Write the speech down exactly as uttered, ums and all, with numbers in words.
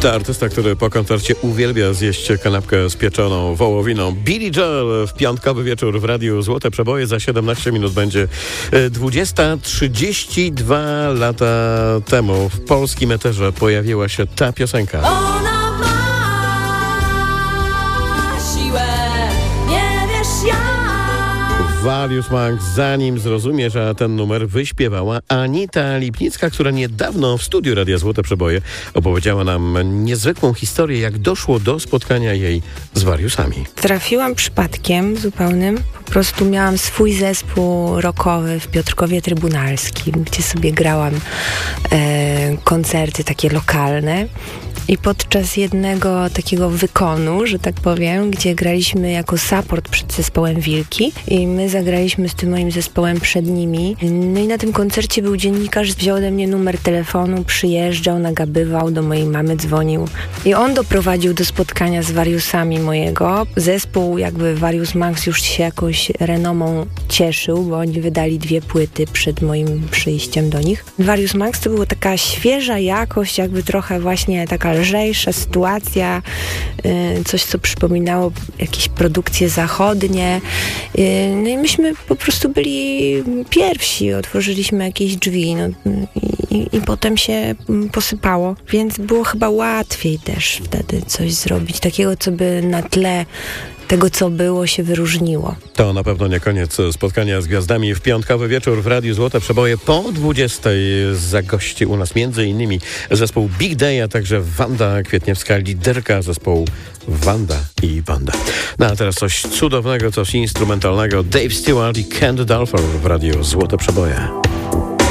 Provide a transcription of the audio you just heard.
To artysta, który po koncercie uwielbia zjeść kanapkę z pieczoną wołowiną. Billy Joel w piątkowy wieczór w Radiu Złote Przeboje. Za siedemnaście minut będzie dwudziesta. trzydzieści dwa lata temu w polskim eterze pojawiła się ta piosenka. Ona ma siłę, nie wiesz jak. Various Monks, zanim zrozumie, że ten numer wyśpiewała Anita Lipnicka, która niedawno w studiu Radia Złote Przeboje opowiedziała nam niezwykłą historię, jak doszło do spotkania jej z Variusami. Trafiłam przypadkiem zupełnym. Po prostu miałam swój zespół rockowy w Piotrkowie Trybunalskim, gdzie sobie grałam e, koncerty takie lokalne. I podczas jednego takiego wykonu, że tak powiem, gdzie graliśmy jako support przed zespołem Wilki i my zagraliśmy z tym moim zespołem przed nimi. No i na tym koncercie był dziennikarz, wziął ode mnie numer telefonu, przyjeżdżał, nagabywał, do mojej mamy dzwonił. I on doprowadził do spotkania z Variusami mojego. Zespół jakby Various Monks już się jakąś renomą cieszył, bo oni wydali dwie płyty przed moim przyjściem do nich. Various Monks to była taka świeża jakość, jakby trochę właśnie taka lżejsza sytuacja, yy, coś co przypominało jakieś produkcje zachodnie. Yy, no i myśmy po prostu byli pierwsi, otworzyliśmy jakieś drzwi no, i, i potem się posypało, więc było chyba łatwiej też wtedy coś zrobić, takiego co by na tle tego, co było, się wyróżniło. To na pewno nie koniec spotkania z gwiazdami. W piątkowy wieczór w Radiu Złote Przeboje po dwudziestej zagości u nas między innymi zespół Big Day, a także Wanda Kwietniewska, liderka zespołu Wanda i Wanda. No a teraz coś cudownego, coś instrumentalnego. Dave Stewart i Candy Dulfer w Radiu Złote Przeboje.